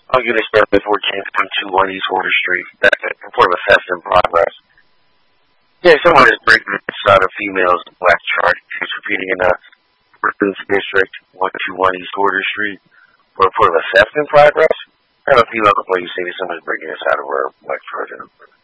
I'll get it started before 10.21 East Water Street. That's a report of a theft in progress. Yeah, someone is breaking inside a female's black chart. She's repeating in the Brooklyn's District, 121 East Water Street. Report of a theft in progress. I have a female complaint saying someone's breaking inside of her black chart.